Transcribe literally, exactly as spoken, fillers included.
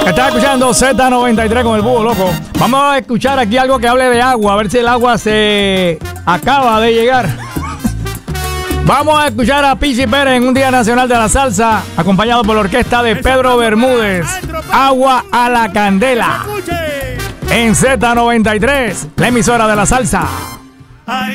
Está escuchando Z noventa y tres con el Búho Loco. Vamos a escuchar aquí algo que hable de agua, a ver si el agua se acaba de llegar. Vamos a escuchar a Pichi Pérez en un Día Nacional de la Salsa, acompañado por la orquesta de Pedro Bermúdez. Agua a la candela. En Z noventa y tres, la emisora de la salsa.